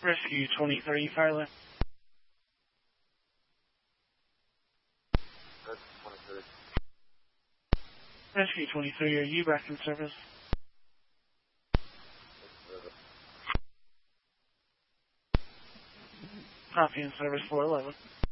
Rescue 23, Farley. Rescue 23, are you back in service? Copy in service 411.